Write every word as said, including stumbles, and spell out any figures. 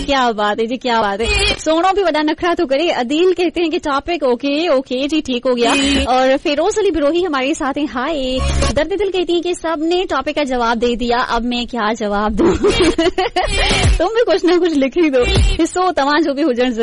क्या बात है जी, क्या बात है। सोनो भी बड़ा नखरा तो करे। अदील कहते हैं कि टॉपिक ओके ओके जी, ठीक हो गया। और फिरोज अली बिरोही हमारे साथ हैं, हाय। दर्द दिल कहती हैं कि सबने टॉपिक का जवाब दे दिया, अब मैं क्या जवाब दूं। तुम भी कुछ ना कुछ लिख ही दो। सो तमाम जो भी हुजन